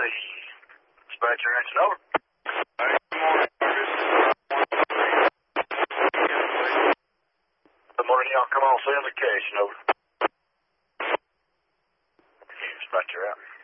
Dispatcher answer, over. Good morning, y'all. Come on, send the location, over. Dispatcher out.